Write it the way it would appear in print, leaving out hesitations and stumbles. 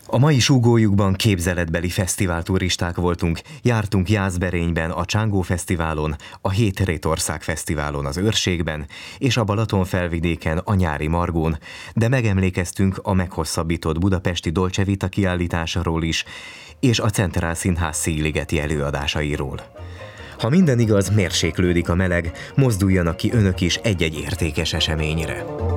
A mai súgójukban képzeletbeli fesztiválturisták voltunk, jártunk Jászberényben a Csángó Fesztiválon, a Hét Rétország Fesztiválon az Őrségben, és a Balatonfelvidéken a Nyári Margón, de megemlékeztünk a meghosszabbított budapesti Dolce Vita kiállításról is, és a Centrál Színház szigligeti előadásairól. Ha minden igaz, mérséklődik a meleg, mozduljanak ki önök is egy-egy értékes eseményre.